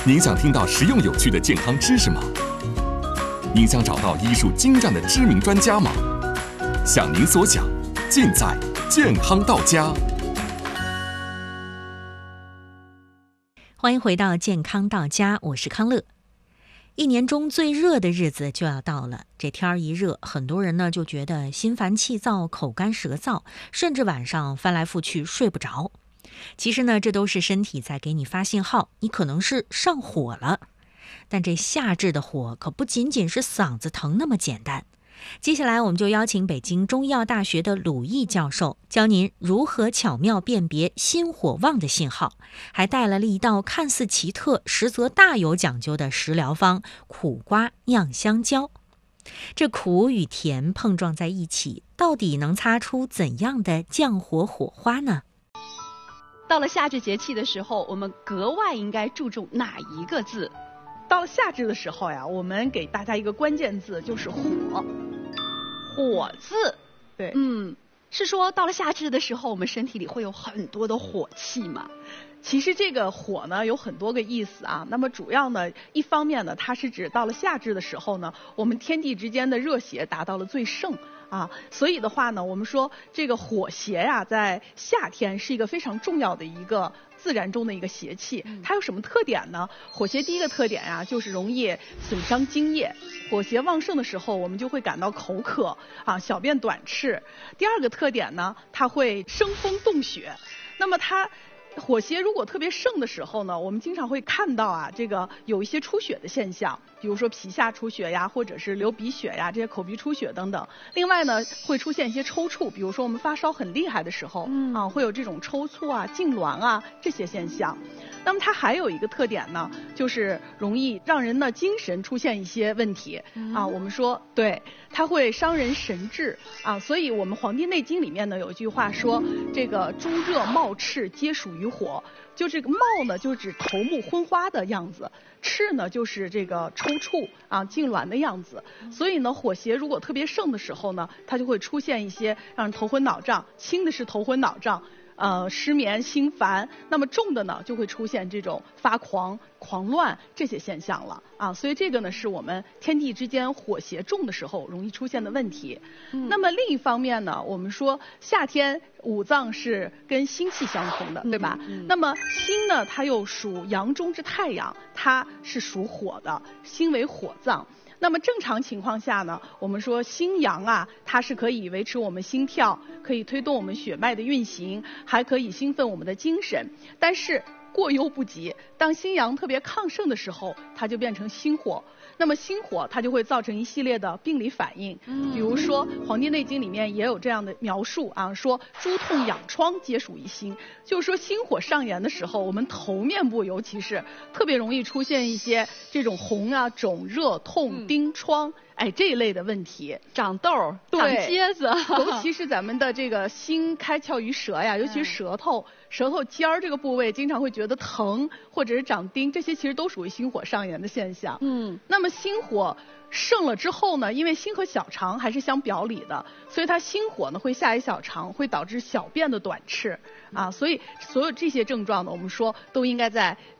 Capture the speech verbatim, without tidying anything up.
您想听到实用有趣的健康知识吗？您想找到医术精湛的知名专家吗？想您所想，尽在健康到家。 欢迎回到健康到家，我是康乐。一年中最热的日子就要到了，这天儿一热，很多人呢就觉得心烦气躁、口干舌燥，甚至晚上翻来覆去睡不着。其实呢，这都是身体在给你发信号，你可能是上火了。但这夏至的火可不仅仅是嗓子疼那么简单。接下来我们就邀请北京中医药大学的鲁毅教授教您如何巧妙辨别心火旺的信号，还带来了一道看似奇特实则大有讲究的食疗方——苦瓜酿香蕉。这苦与甜碰撞在一起，到底能擦出怎样的降火火花呢？ 到了夏至节气的时候，我们格外应该注重哪一个字？ 到了夏至的时候呀，我们给大家一个关键字，就是火。火字，对， 嗯，是说到了夏至的时候，我们身体里会有很多的火气吗？ 其实这个火呢有很多个意思啊。那么主要呢，一方面呢，它是指到了夏至的时候呢，我们天地之间的热邪达到了最盛啊，所以的话呢，我们说这个火邪呀、啊，在夏天是一个非常重要的一个自然中的一个邪气。它有什么特点呢？火邪第一个特点呀、啊，就是容易损伤津液。火邪旺盛的时候，我们就会感到口渴啊，小便短赤。第二个特点呢，它会生风动血。那么它火邪如果特别盛的时候呢，我们经常会看到啊，这个有一些出血的现象，比如说皮下出血呀，或者是流鼻血呀，这些口鼻出血等等。另外呢，会出现一些抽搐，比如说我们发烧很厉害的时候，嗯、啊，会有这种抽搐啊、痉挛啊这些现象。那么它还有一个特点呢，就是容易让人的精神出现一些问题、嗯、啊。我们说，对，它会伤人神志啊。所以我们《黄帝内经》里面呢有一句话说，这个诸热冒赤皆属于火。就这个冒呢，就指头目昏花的样子；赤呢，就是这个抽搐啊、痉挛的样子。所以呢，火邪如果特别盛的时候呢，它就会出现一些让人头昏脑胀，轻的是头昏脑胀。呃，失眠、心烦，那么重的呢，就会出现这种发狂、狂乱这些现象了啊。所以这个呢，是我们天地之间火邪重的时候容易出现的问题。嗯、那么另一方面呢，我们说夏天五脏是跟心气相通的，对吧？嗯嗯、那么心呢，它又属阳中之太阳，它是属火的，心为火脏。那么正常情况下呢，我们说心阳啊，它是可以维持我们心跳，可以推动我们血脉的运行，还可以兴奋我们的精神。但是过犹不及，当心阳特别亢盛的时候，它就变成心火。那么心火它就会造成一系列的病理反应，比如说《黄帝内经》里面也有这样的描述啊，说诸痛痒疮皆属于心，就是说心火上炎的时候，我们头面部尤其是特别容易出现一些这种红啊、肿、热、痛、疔疮。哎，这一类的问题， 长痘、长疖子， 尤其是咱们的这个心开窍于舌呀，尤其是舌头、舌头尖儿这个部位，经常会觉得疼，或者是长疔，这些其实都属于心火上炎的现象。嗯，那么心火盛了之后呢，因为心和小肠还是相表里的，所以它心火呢会下于小肠，会导致小便的短赤啊。所以所有这些症状呢，我们说都应该在